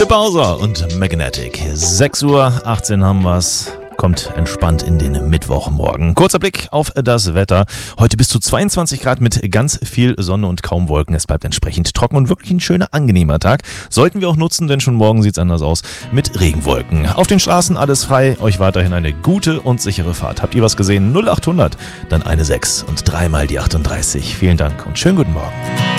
The Bowser und Magnetic. 6:18 Uhr haben wir's. Kommt entspannt in den Mittwochmorgen. Kurzer Blick auf das Wetter. Heute bis zu 22 Grad mit ganz viel Sonne und kaum Wolken. Es bleibt entsprechend trocken und wirklich ein schöner, angenehmer Tag. Sollten wir auch nutzen, denn schon morgen sieht's anders aus mit Regenwolken. Auf den Straßen alles frei. Euch weiterhin eine gute und sichere Fahrt. Habt ihr was gesehen? 0800, dann eine 6 und dreimal die 38. Vielen Dank und schönen guten Morgen.